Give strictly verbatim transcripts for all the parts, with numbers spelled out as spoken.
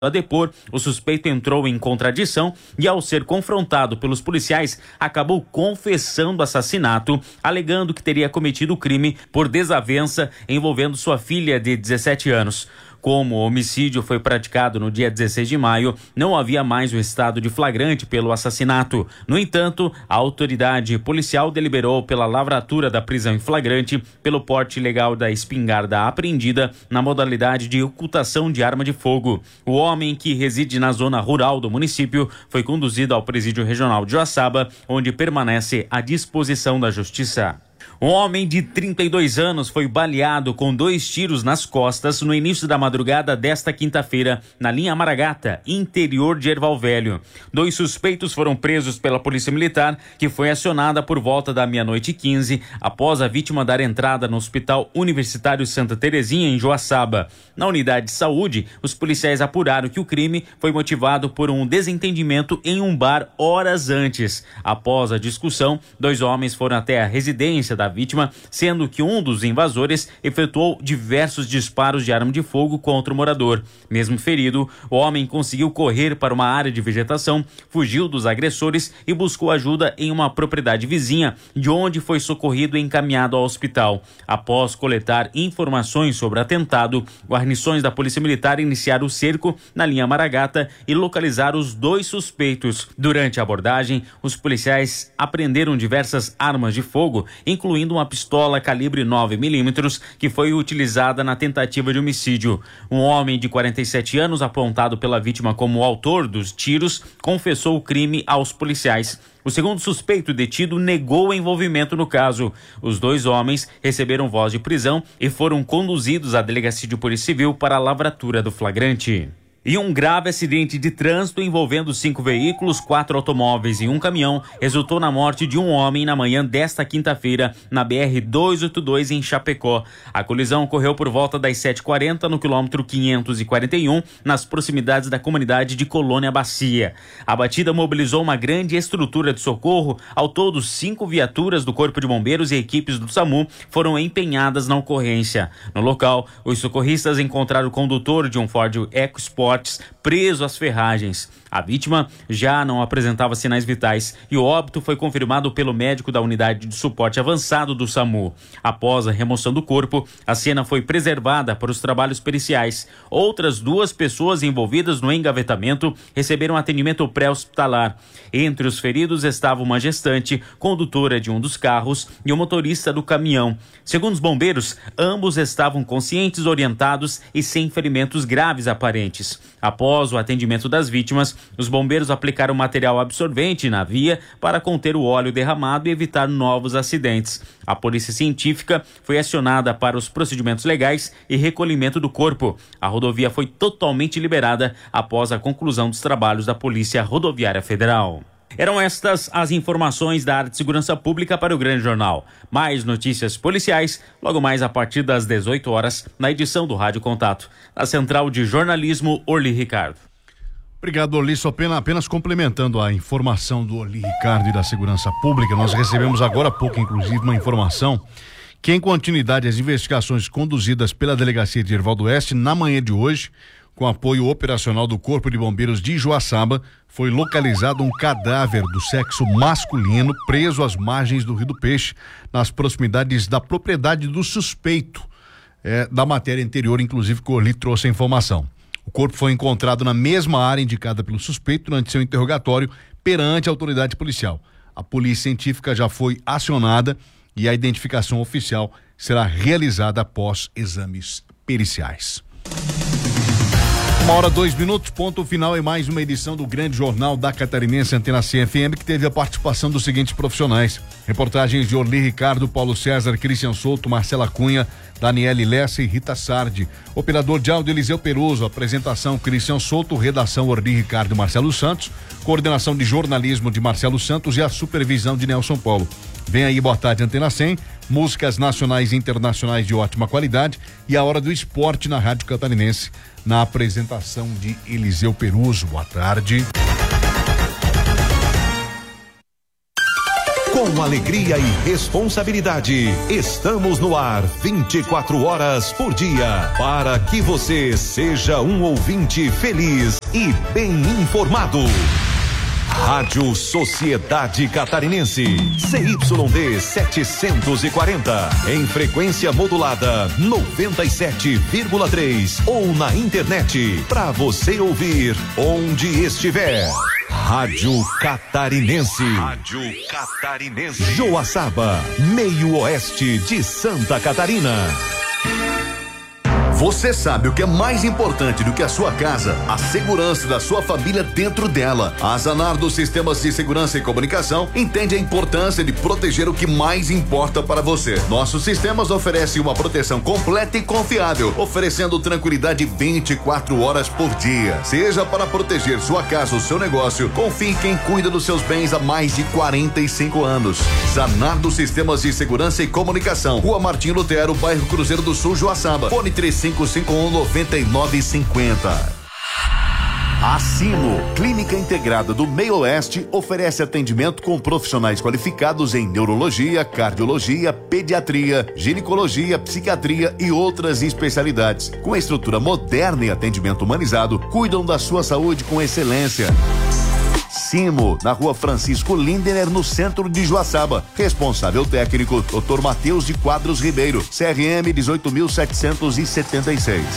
A depor, o suspeito entrou em contradição e, ao ser confrontado pelos policiais, acabou confessando o assassinato, alegando que teria cometido o crime por desavença envolvendo sua filha de dezessete anos. Como o homicídio foi praticado no dia dezesseis de maio, não havia mais o estado de flagrante pelo assassinato. No entanto, a autoridade policial deliberou pela lavratura da prisão em flagrante pelo porte ilegal da espingarda apreendida na modalidade de ocultação de arma de fogo. O homem, que reside na zona rural do município, foi conduzido ao presídio regional de Joaçaba, onde permanece à disposição da justiça. Um homem de trinta e dois anos foi baleado com dois tiros nas costas no início da madrugada desta quinta-feira, na linha Maragata, interior de Erval Velho. Dois suspeitos foram presos pela Polícia Militar, que foi acionada por volta da meia-noite e quinze, após a vítima dar entrada no Hospital Universitário Santa Terezinha, em Joaçaba. Na unidade de saúde, os policiais apuraram que o crime foi motivado por um desentendimento em um bar horas antes. Após a discussão, dois homens foram até a residência da vítima, sendo que um dos invasores efetuou diversos disparos de arma de fogo contra o morador. Mesmo ferido, o homem conseguiu correr para uma área de vegetação, fugiu dos agressores e buscou ajuda em uma propriedade vizinha, de onde foi socorrido e encaminhado ao hospital. Após coletar informações sobre o atentado, guarnições da Polícia Militar iniciaram o cerco na linha Maragata e localizaram os dois suspeitos. Durante a abordagem, os policiais apreenderam diversas armas de fogo, incluindo uma pistola calibre nove milímetros que foi utilizada na tentativa de homicídio. Um homem de quarenta e sete anos, apontado pela vítima como o autor dos tiros, confessou o crime aos policiais. O segundo suspeito detido negou o envolvimento no caso. Os dois homens receberam voz de prisão e foram conduzidos à Delegacia de Polícia Civil para a lavratura do flagrante. E um grave acidente de trânsito envolvendo cinco veículos, quatro automóveis e um caminhão resultou na morte de um homem na manhã desta quinta-feira na B R duzentos e oitenta e dois em Chapecó. A colisão ocorreu por volta das sete e quarenta no quilômetro quinhentos e quarenta e um, nas proximidades da comunidade de Colônia Bacia. A batida mobilizou uma grande estrutura de socorro. Ao todo, cinco viaturas do Corpo de Bombeiros e equipes do SAMU foram empenhadas na ocorrência. No local, os socorristas encontraram o condutor de um Ford EcoSport preso às ferragens. A vítima já não apresentava sinais vitais e o óbito foi confirmado pelo médico da unidade de suporte avançado do SAMU. Após a remoção do corpo, a cena foi preservada para os trabalhos periciais. Outras duas pessoas envolvidas no engavetamento receberam atendimento pré-hospitalar. Entre os feridos estava uma gestante, condutora de um dos carros e o motorista do caminhão. Segundo os bombeiros, ambos estavam conscientes, orientados e sem ferimentos graves aparentes. Após o atendimento das vítimas, os bombeiros aplicaram material absorvente na via para conter o óleo derramado e evitar novos acidentes. A polícia científica foi acionada para os procedimentos legais e recolhimento do corpo. A rodovia foi totalmente liberada após a conclusão dos trabalhos da Polícia Rodoviária Federal. Eram estas as informações da área de segurança pública para o Grande Jornal. Mais notícias policiais, logo mais a partir das dezoito horas, na edição do Rádio Contato. Na Central de Jornalismo, Orli Ricardo. Obrigado, Orli. Só apenas, apenas complementando a informação do Orli Ricardo e da segurança pública, nós recebemos agora há pouco, inclusive, uma informação que, em continuidade às investigações conduzidas pela Delegacia de Erval do Oeste, na manhã de hoje, com apoio operacional do Corpo de Bombeiros de Joaçaba, foi localizado um cadáver do sexo masculino preso às margens do Rio do Peixe, nas proximidades da propriedade do suspeito. É, da matéria anterior, inclusive, que o Orli trouxe a informação. O corpo foi encontrado na mesma área indicada pelo suspeito durante seu interrogatório perante a autoridade policial. A polícia científica já foi acionada e a identificação oficial será realizada após exames periciais. Uma hora, dois minutos, ponto final em mais uma edição do Grande Jornal da Catarinense Antena C F M, que teve a participação dos seguintes profissionais. Reportagens de Orli Ricardo, Paulo César, Cristian Souto, Marcela Cunha, Daniele Lessa e Rita Sardi. Operador de áudio, Eliseu Peruso. Apresentação, Cristian Souto. Redação, Orli Ricardo e Marcelo Santos. Coordenação de jornalismo de Marcelo Santos e a supervisão de Nelson Paulo. Vem aí, boa tarde, Antena cem. Músicas nacionais e internacionais de ótima qualidade e a hora do esporte na Rádio Catarinense, na apresentação de Eliseu Peruso. Boa tarde. Com alegria e responsabilidade, estamos no ar vinte e quatro horas por dia, para que você seja um ouvinte feliz e bem informado. Rádio Sociedade Catarinense, C Y D setecentos e quarenta, em frequência modulada noventa e sete vírgula três ou na internet, para você ouvir onde estiver. Rádio Catarinense. Rádio Catarinense. Joaçaba, meio oeste de Santa Catarina. Você sabe o que é mais importante do que a sua casa? A segurança da sua família dentro dela. A Zanardo Sistemas de Segurança e Comunicação entende a importância de proteger o que mais importa para você. Nossos sistemas oferecem uma proteção completa e confiável, oferecendo tranquilidade vinte e quatro horas por dia. Seja para proteger sua casa ou seu negócio, confie em quem cuida dos seus bens há mais de quarenta e cinco anos. Zanardo Sistemas de Segurança e Comunicação, Rua Martim Lutero, bairro Cruzeiro do Sul, Joaçaba. Fone três cinco cinco um nove nove cinco zero. A Sino, Clínica Integrada do Meio Oeste, oferece atendimento com profissionais qualificados em neurologia, cardiologia, pediatria, ginecologia, psiquiatria e outras especialidades. Com estrutura moderna e atendimento humanizado, cuidam da sua saúde com excelência. Simo, na Rua Francisco Lindener, no centro de Joaçaba. Responsável técnico, doutor Matheus de Quadros Ribeiro, C R M dezoito mil setecentos e setenta e seis.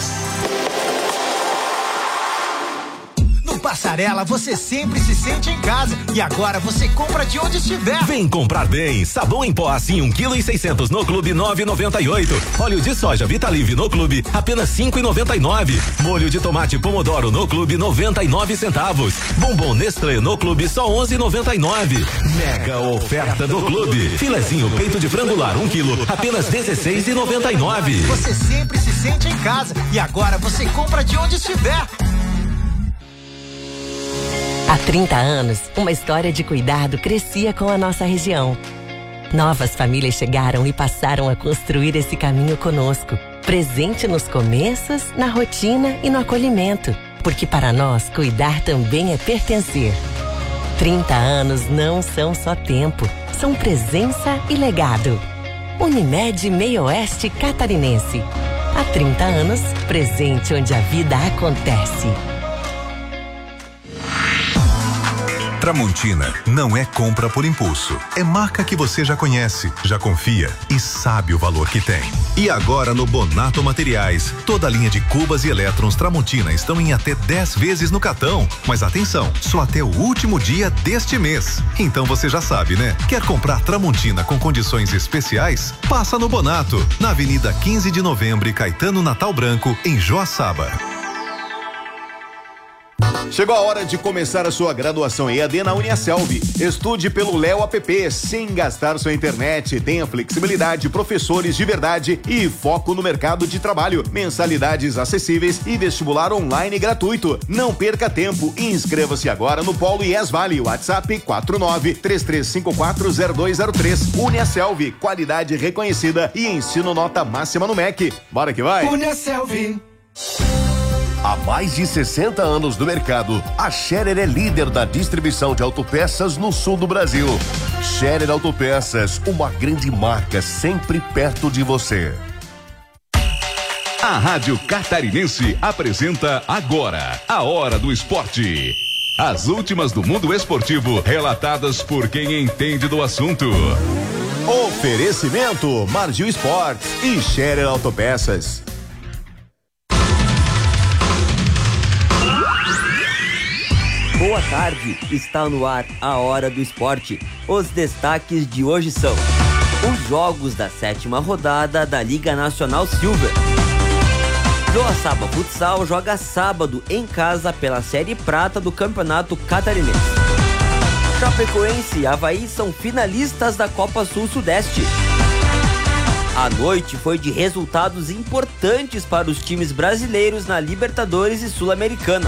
Passarela, você sempre se sente em casa e agora você compra de onde estiver. Vem comprar bem. Sabão em pó assim um quilo e seiscentos no Clube nove e noventa e oito. Óleo de soja Vitalive no Clube apenas cinco e noventa e nove. Molho de tomate Pomodoro no Clube noventa e nove centavos. Bombom Nestlé no Clube só onze e noventa e nove. Mega oferta do Clube. Filezinho peito de frangular um quilo apenas dezesseis e noventa e nove. Você sempre se sente em casa e agora você compra de onde estiver. Há trinta anos, uma história de cuidado crescia com a nossa região. Novas famílias chegaram e passaram a construir esse caminho conosco, presente nos começos, na rotina e no acolhimento, porque para nós cuidar também é pertencer. trinta anos não são só tempo, são presença e legado. Unimed Meio Oeste Catarinense. Há trinta anos, presente onde a vida acontece. Tramontina não é compra por impulso. É marca que você já conhece, já confia e sabe o valor que tem. E agora no Bonato Materiais, toda a linha de cubas e elétrons Tramontina estão em até dez vezes no cartão. Mas atenção, só até o último dia deste mês. Então você já sabe, né? Quer comprar Tramontina com condições especiais? Passa no Bonato, na Avenida quinze de Novembro e Caetano Natal Branco, em Joaçaba. Chegou a hora de começar a sua graduação E A D na Uniaselv. Estude pelo Léo App sem gastar sua internet. Tenha flexibilidade, professores de verdade e foco no mercado de trabalho. Mensalidades acessíveis e vestibular online gratuito. Não perca tempo e inscreva-se agora no Polo I E S Vale. WhatsApp quatro nove três três cinco quatro zero dois zero três. Uniaselv, qualidade reconhecida e ensino nota máxima no M E C. Bora que vai! Uniaselv. Há mais de sessenta anos no mercado, a Scherer é líder da distribuição de autopeças no sul do Brasil. Scherer Autopeças, uma grande marca sempre perto de você. A Rádio Catarinense apresenta agora a Hora do Esporte. As últimas do mundo esportivo, relatadas por quem entende do assunto. Oferecimento Margil Esportes e Scherer Autopeças. Boa tarde, está no ar a Hora do Esporte. Os destaques de hoje são os jogos da sétima rodada da Liga Nacional Silver. Joaçaba Futsal joga sábado em casa pela Série Prata do Campeonato Catarinense. Chapecoense e Avaí são finalistas da Copa Sul-Sudeste. A noite foi de resultados importantes para os times brasileiros na Libertadores e Sul-Americana.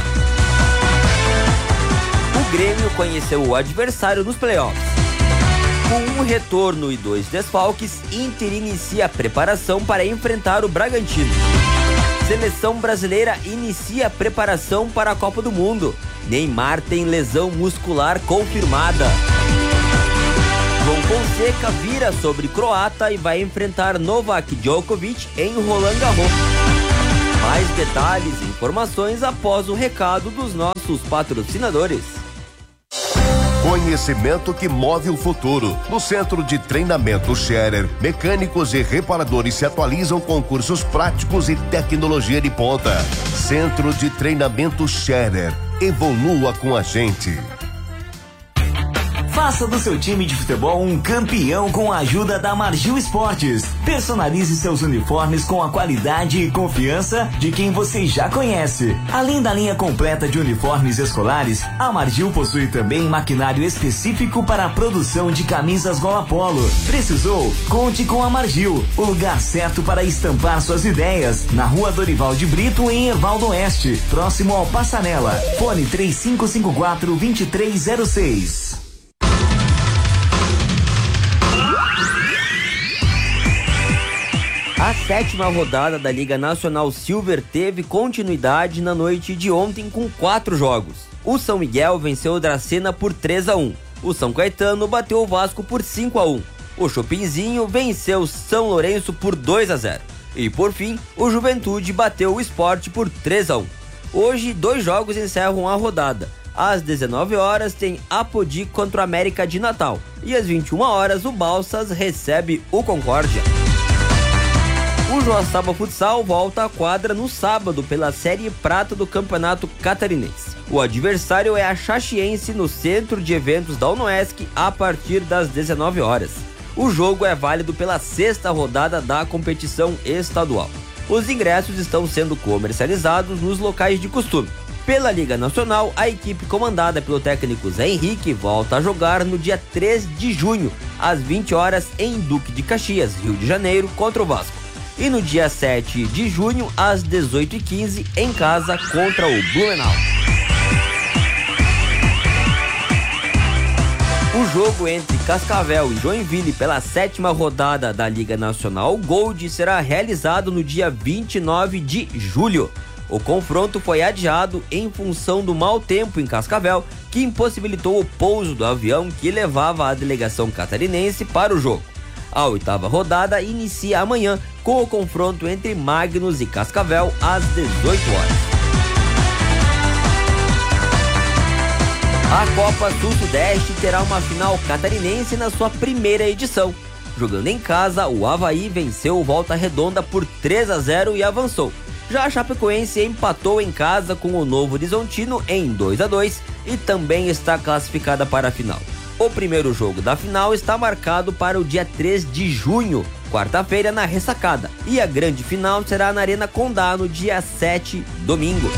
O Grêmio conheceu o adversário nos playoffs. Com um retorno e dois desfalques, Inter inicia a preparação para enfrentar o Bragantino. Seleção brasileira inicia a preparação para a Copa do Mundo. Neymar tem lesão muscular confirmada. João Fonseca vira sobre croata e vai enfrentar Novak Djokovic em Roland Garros. Mais detalhes e informações após o recado dos nossos patrocinadores. Conhecimento que move o futuro. No Centro de Treinamento Scherer, mecânicos e reparadores se atualizam com cursos práticos e tecnologia de ponta. Centro de Treinamento Scherer. Evolua com a gente. Faça do seu time de futebol um campeão com a ajuda da Margil Esportes. Personalize seus uniformes com a qualidade e confiança de quem você já conhece. Além da linha completa de uniformes escolares, a Margil possui também maquinário específico para a produção de camisas gola polo. Precisou? Conte com a Margil, o lugar certo para estampar suas ideias. Na Rua Dorival de Brito, em Evaldo Oeste, próximo ao Passanela. Fone três cinco cinco quatro, dois três zero seis. A sétima rodada da Liga Nacional Silver teve continuidade na noite de ontem com quatro jogos. O São Miguel venceu o Dracena por três a um. O São Caetano bateu o Vasco por cinco a um. O Chopinzinho venceu o São Lourenço por dois a zero. E por fim, o Juventude bateu o Sport por três a um. Hoje, dois jogos encerram a rodada. Às dezenove horas tem Apodi contra o América de Natal. E às vinte e uma horas o Balsas recebe o Concórdia. O Joaçaba Futsal volta à quadra no sábado pela Série Prata do Campeonato Catarinense. O adversário é a Xaxiense no Centro de Eventos da Unoesc a partir das dezenove horas. O jogo é válido pela sexta rodada da competição estadual. Os ingressos estão sendo comercializados nos locais de costume. Pela Liga Nacional, a equipe comandada pelo técnico Zé Henrique volta a jogar no dia três de junho, às vinte horas, em Duque de Caxias, Rio de Janeiro, contra o Vasco. E no dia sete de junho, às dezoito e quinze, em casa contra o Blumenau. O jogo entre Cascavel e Joinville pela sétima rodada da Liga Nacional Gold será realizado no dia vinte e nove de julho. O confronto foi adiado em função do mau tempo em Cascavel, que impossibilitou o pouso do avião que levava a delegação catarinense para o jogo. A oitava rodada inicia amanhã com o confronto entre Magnus e Cascavel às dezoito horas. A Copa Sul-Sudeste terá uma final catarinense na sua primeira edição. Jogando em casa, o Avaí venceu o Volta Redonda por três a zero e avançou. Já a Chapecoense empatou em casa com o Novo Horizontino em dois a dois e também está classificada para a final. O primeiro jogo da final está marcado para o dia três de junho, quarta-feira, na Ressacada. E a grande final será na Arena Condá no dia sete, domingo.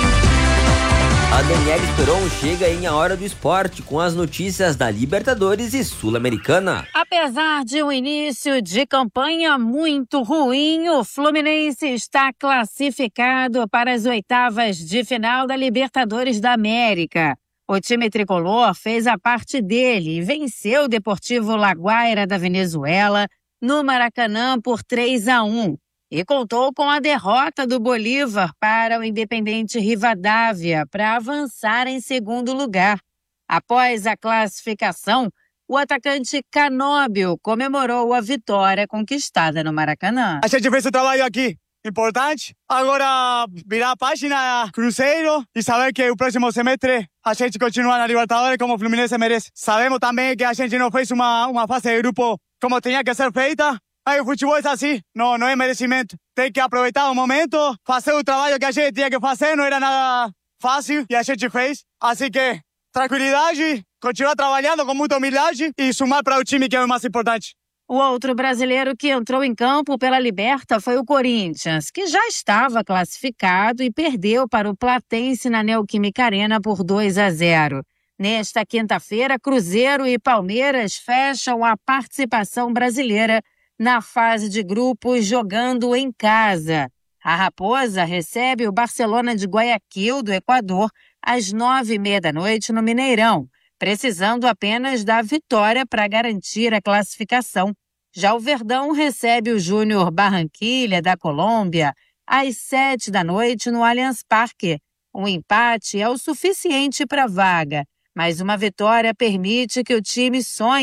A Daniela Esperon chega em A Hora do Esporte com as notícias da Libertadores e Sul-Americana. Apesar de um início de campanha muito ruim, o Fluminense está classificado para as oitavas de final da Libertadores da América. O time tricolor fez a parte dele e venceu o Deportivo La Guaira da Venezuela no Maracanã por três a um e contou com a derrota do Bolívar para o Independente Rivadavia para avançar em segundo lugar. Após a classificação, o atacante Canóbio comemorou a vitória conquistada no Maracanã. A gente fez o trabalho aqui. Importante. Agora virar a página Cruzeiro e saber que o próximo semestre a gente continua na Libertadores como o Fluminense merece. Sabemos também que a gente não fez uma, uma fase de grupo como tinha que ser feita. Aí o futebol é assim, não, não é merecimento. Tem que aproveitar o momento, fazer o trabalho que a gente tinha que fazer, não era nada fácil e a gente fez. Assim que tranquilidade, continuar trabalhando com muita humildade e sumar para o time que é o mais importante. O outro brasileiro que entrou em campo pela Liberta foi o Corinthians, que já estava classificado e perdeu para o Platense na Neoquímica Arena por dois a zero. Nesta quinta-feira, Cruzeiro e Palmeiras fecham a participação brasileira na fase de grupos jogando em casa. A Raposa recebe o Barcelona de Guayaquil, do Equador, às nove e meia da noite no Mineirão, precisando apenas da vitória para garantir a classificação. Já o Verdão recebe o Júnior Barranquilla, da Colômbia, às sete da noite no Allianz Parque. Um empate é o suficiente para a vaga, mas uma vitória permite que o time sonhe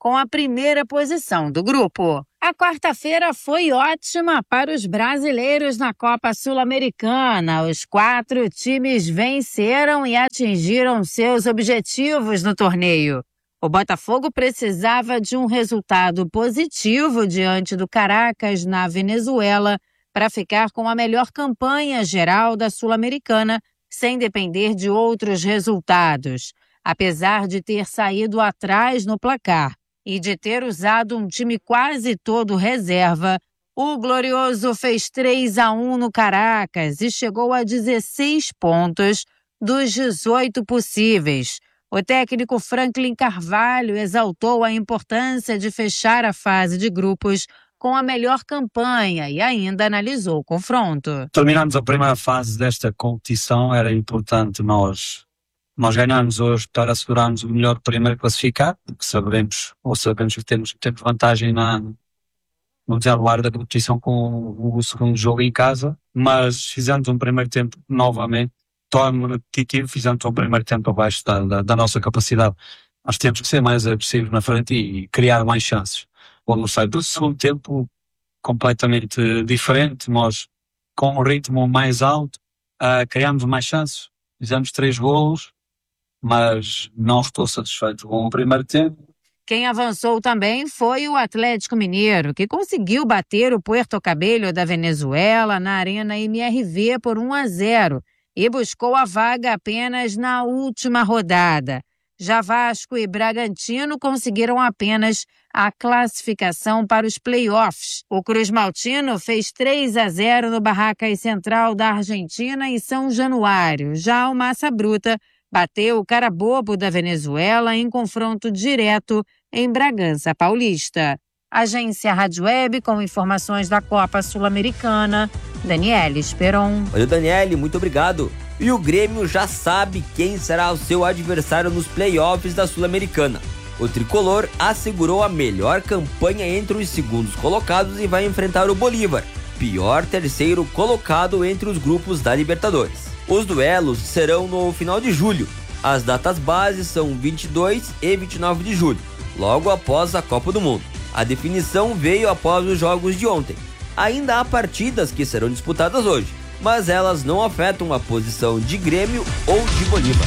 com a primeira posição do grupo. A quarta-feira foi ótima para os brasileiros na Copa Sul-Americana. Os quatro times venceram e atingiram seus objetivos no torneio. O Botafogo precisava de um resultado positivo diante do Caracas, na Venezuela, para ficar com a melhor campanha geral da Sul-Americana, sem depender de outros resultados. Apesar de ter saído atrás no placar e de ter usado um time quase todo reserva, o Glorioso fez três a um no Caracas e chegou a dezesseis pontos dos dezoito possíveis. O técnico Franklin Carvalho exaltou a importância de fechar a fase de grupos com a melhor campanha e ainda analisou o confronto. Terminamos a primeira fase desta competição, era importante nós, nós ganharmos hoje para assegurarmos o melhor primeiro classificado, porque sabemos, ou sabemos que temos, temos vantagem na, no desenrolar da competição com o, o segundo jogo em casa, mas fizemos um primeiro tempo novamente torno repetitivo, fizemos um primeiro tempo abaixo da, da, da nossa capacidade. Nós temos que ser mais agressivos na frente e, e criar mais chances. O adversário do segundo tempo completamente diferente, nós com um ritmo mais alto uh, criamos mais chances, fizemos três golos, mas não estou satisfeito com o primeiro tempo. Quem avançou também foi o Atlético Mineiro, que conseguiu bater o Puerto Cabello da Venezuela na Arena M R V por um a zero e buscou a vaga apenas na última rodada. Já Vasco e Bragantino conseguiram apenas a classificação para os playoffs. O Cruz Maltino fez três a zero no Barracas Central da Argentina e São Januário. Já o Massa Bruta bateu o Carabobo da Venezuela em confronto direto em Bragança Paulista. Agência Rádio Web com informações da Copa Sul-Americana, Daniele Esperon. Valeu, Daniele, muito obrigado. E o Grêmio já sabe quem será o seu adversário nos playoffs da Sul-Americana. O tricolor assegurou a melhor campanha entre os segundos colocados e vai enfrentar o Bolívar, pior terceiro colocado entre os grupos da Libertadores. Os duelos serão no final de julho. As datas bases são vinte e dois e vinte e nove de julho, logo após a Copa do Mundo. A definição veio após os jogos de ontem. Ainda há partidas que serão disputadas hoje, mas elas não afetam a posição de Grêmio ou de Bolívar.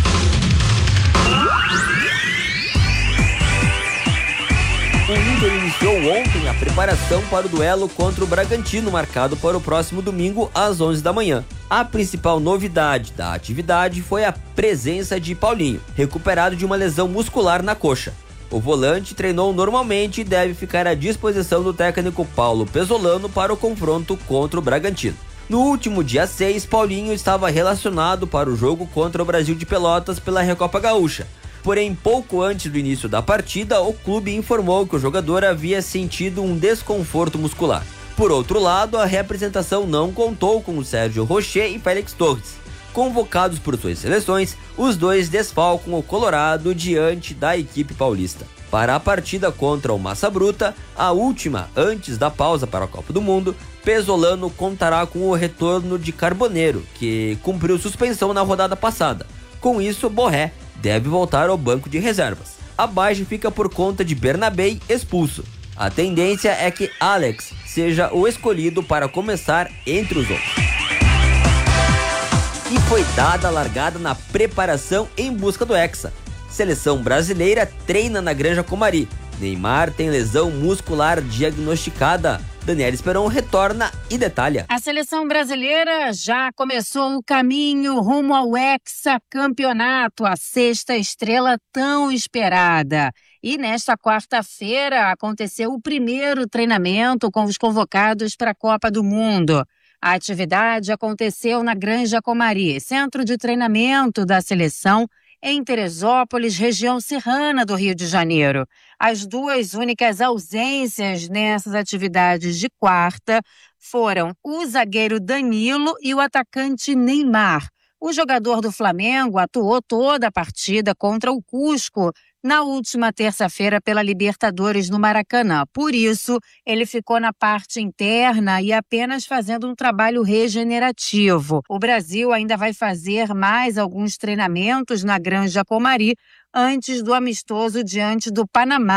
O Inter iniciou ontem a preparação para o duelo contra o Bragantino, marcado para o próximo domingo às onze da manhã. A principal novidade da atividade foi a presença de Paulinho, recuperado de uma lesão muscular na coxa. O volante treinou normalmente e deve ficar à disposição do técnico Paulo Pesolano para o confronto contra o Bragantino. No último dia seis, Paulinho estava relacionado para o jogo contra o Brasil de Pelotas pela Recopa Gaúcha. Porém, pouco antes do início da partida, o clube informou que o jogador havia sentido um desconforto muscular. Por outro lado, a representação não contou com o Sérgio Rocher e Félix Torres. Convocados por suas seleções, os dois desfalcam o Colorado diante da equipe paulista. Para a partida contra o Massa Bruta, a última antes da pausa para a Copa do Mundo, Pesolano contará com o retorno de Carboneiro, que cumpriu suspensão na rodada passada. Com isso, Borré deve voltar ao banco de reservas. A baixa fica por conta de Bernabei, expulso. A tendência é que Alex seja o escolhido para começar entre os outros. E foi dada a largada na preparação em busca do Hexa. Seleção brasileira treina na Granja Comari. Neymar tem lesão muscular diagnosticada. Daniela Esperon retorna e detalha. A seleção brasileira já começou o caminho rumo ao hexacampeonato, a sexta estrela tão esperada. E nesta quarta-feira aconteceu o primeiro treinamento com os convocados para a Copa do Mundo. A atividade aconteceu na Granja Comari, centro de treinamento da seleção, em Teresópolis, região serrana do Rio de Janeiro. As duas únicas ausências nessas atividades de quarta foram o zagueiro Danilo e o atacante Neymar. O jogador do Flamengo atuou toda a partida contra o Cusco na última terça-feira pela Libertadores no Maracanã. Por isso, ele ficou na parte interna e apenas fazendo um trabalho regenerativo. O Brasil ainda vai fazer mais alguns treinamentos na Granja Comari antes do amistoso diante do Panamá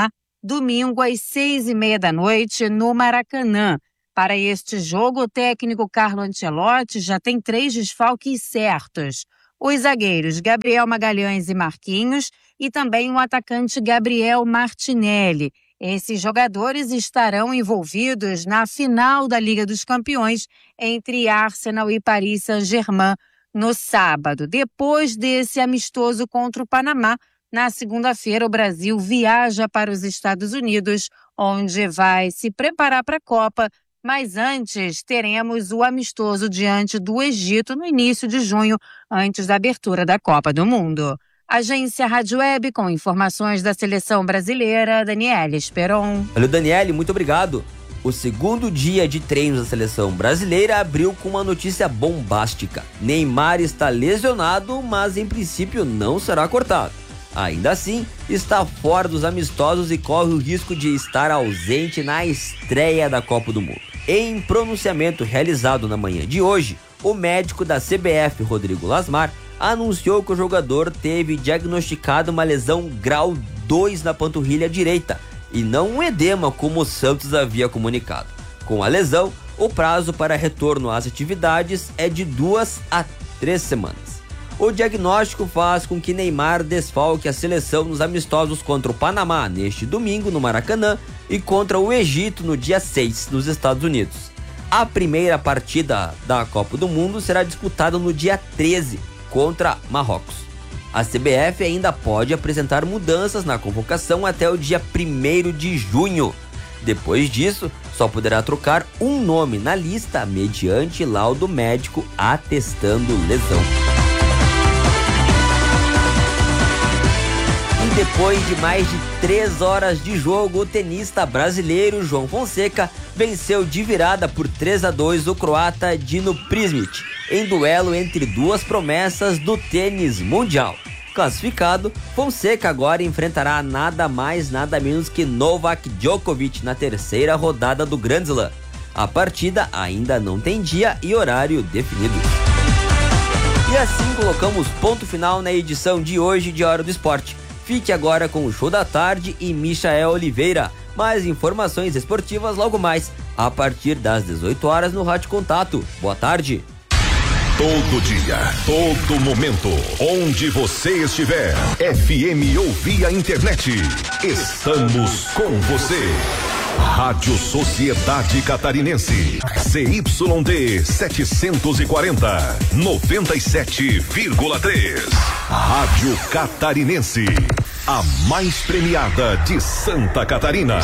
domingo às seis e meia da noite no Maracanã. Para este jogo, o técnico Carlo Ancelotti já tem três desfalques certos. Os zagueiros Gabriel Magalhães e Marquinhos e também o atacante Gabriel Martinelli. Esses jogadores estarão envolvidos na final da Liga dos Campeões entre Arsenal e Paris Saint-Germain no sábado. Depois desse amistoso contra o Panamá, na segunda-feira o Brasil viaja para os Estados Unidos, onde vai se preparar para a Copa, mas antes teremos o amistoso diante do Egito no início de junho, antes da abertura da Copa do Mundo. Agência Rádio Web com informações da seleção brasileira, Daniele Esperon. Valeu, Daniele, muito obrigado. O segundo dia de treinos da seleção brasileira abriu com uma notícia bombástica. Neymar está lesionado, mas em princípio não será cortado. Ainda assim, está fora dos amistosos e corre o risco de estar ausente na estreia da Copa do Mundo. Em pronunciamento realizado na manhã de hoje, o médico da C B F, Rodrigo Lasmar, anunciou que o jogador teve diagnosticado uma lesão grau dois na panturrilha direita e não um edema como o Santos havia comunicado. Com a lesão, o prazo para retorno às atividades é de duas a três semanas. O diagnóstico faz com que Neymar desfalque a seleção nos amistosos contra o Panamá neste domingo no Maracanã e contra o Egito no dia seis nos Estados Unidos. A primeira partida da Copa do Mundo será disputada no dia treze contra Marrocos. A C B F ainda pode apresentar mudanças na convocação até o dia primeiro de junho. Depois disso, só poderá trocar um nome na lista mediante laudo médico atestando lesão. E depois de mais de três horas de jogo, o tenista brasileiro João Fonseca venceu de virada por três a dois o croata Dino Prismic, em duelo entre duas promessas do tênis mundial. Classificado, Fonseca agora enfrentará nada mais nada menos que Novak Djokovic na terceira rodada do Grand Slam. A partida ainda não tem dia e horário definido. E assim colocamos ponto final na edição de hoje de Hora do Esporte. Fique agora com o Show da Tarde e Michael Oliveira. Mais informações esportivas logo mais, a partir das dezoito horas no Rádio Contato. Boa tarde. Todo dia, todo momento, onde você estiver, F M ou via internet, estamos com você. Rádio Sociedade Catarinense, C Y D setecentos e quarenta, noventa e sete vírgula três. Rádio Catarinense, a mais premiada de Santa Catarina.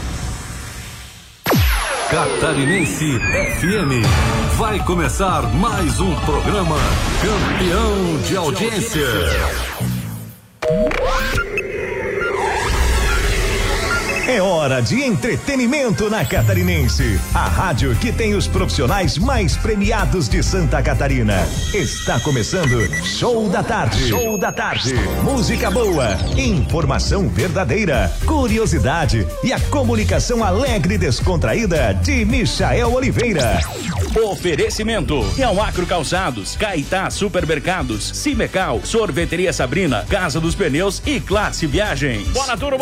Catarinense F M. Vai começar mais um programa campeão de audiência. É hora de entretenimento na Catarinense. A rádio que tem os profissionais mais premiados de Santa Catarina. Está começando Show da Tarde. Show da Tarde. Música boa, informação verdadeira, curiosidade e a comunicação alegre e descontraída de Michael Oliveira. Oferecimento: Real Acro Calçados, Caetá Supermercados, Cimecal, Sorveteria Sabrina, Casa dos Pneus e Classe Viagens. Bora, turma!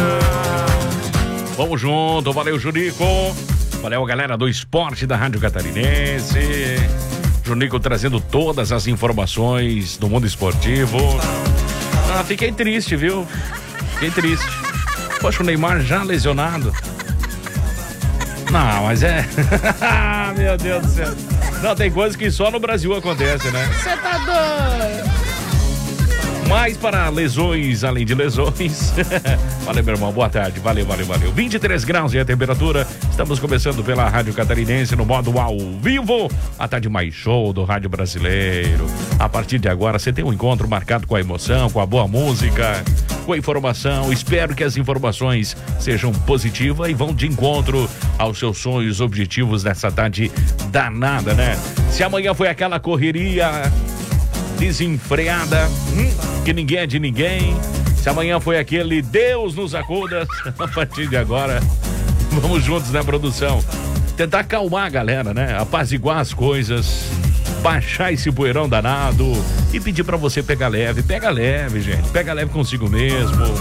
Vamos junto, valeu, Junico. Valeu, galera do esporte da Rádio Catarinense. Junico trazendo todas as informações do mundo esportivo. Ah, fiquei triste, viu? Fiquei triste. Poxa, o Neymar já lesionado. Não, mas é... Meu Deus do céu. Não, tem coisas que só no Brasil acontece, né? Você tá doido? Mas para lesões, além de lesões. Valeu, meu irmão, boa tarde. Valeu, valeu, valeu. vinte e três graus é a temperatura. Estamos começando pela Rádio Catarinense no modo ao vivo. A tarde mais show do Rádio Brasileiro. A partir de agora, você tem um encontro marcado com a emoção, com a boa música, com a informação. Espero que as informações sejam positivas e vão de encontro aos seus sonhos, objetivos nessa tarde danada, né? Se amanhã foi aquela correria desenfreada, hum, que ninguém é de ninguém. Se amanhã foi aquele Deus nos acuda, a partir de agora, vamos juntos na produção. Tentar acalmar a galera, né? Apaziguar as coisas, baixar esse poeirão danado e pedir pra você pegar leve. Pega leve, gente. Pega leve consigo mesmo.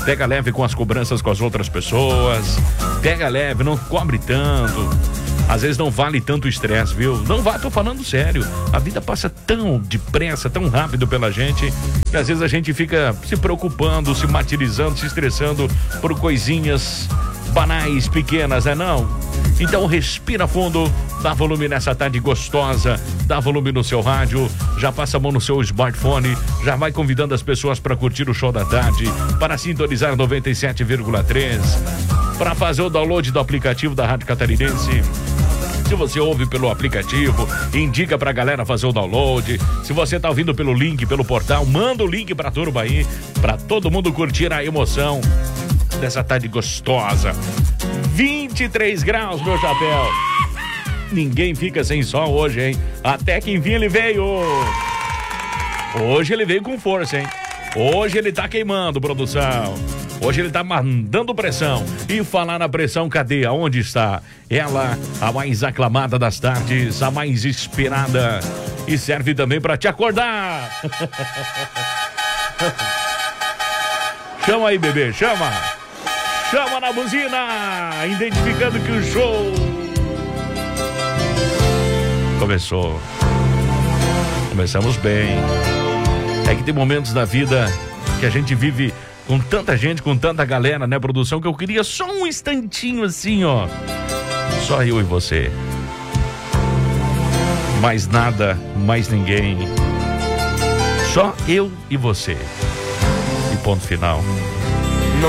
Pega leve com as cobranças com as outras pessoas. Pega leve, não cobre tanto. Às vezes não vale tanto estresse, viu? Não vá, tô falando sério. A vida passa tão depressa, tão rápido pela gente, que às vezes a gente fica se preocupando, se martirizando, se estressando por coisinhas banais, pequenas, né não? Então respira fundo, dá volume nessa tarde gostosa, dá volume no seu rádio, já passa a mão no seu smartphone, já vai convidando as pessoas para curtir o show da tarde, para sintonizar noventa e sete vírgula três, para fazer o download do aplicativo da Rádio Catarinense. Se você ouve pelo aplicativo, indica pra galera fazer o download. Se você tá ouvindo pelo link, pelo portal, manda o link pra turma aí, pra todo mundo curtir a emoção dessa tarde gostosa. vinte e três graus, meu chapéu. Ninguém fica sem sol hoje, hein? Até que enfim ele veio. Hoje ele veio com força, hein? Hoje ele tá queimando, produção. Hoje ele tá mandando pressão. E falar na pressão, cadê? Aonde está? Ela, a mais aclamada das tardes, a mais esperada. E serve também pra te acordar. Chama aí, bebê, chama. Chama na buzina, identificando que o show começou. Começamos bem. É que tem momentos da vida que a gente vive com tanta gente, com tanta galera, né, produção, que eu queria só um instantinho assim, ó. Só eu e você. Mais nada, mais ninguém. Só eu e você. E ponto final.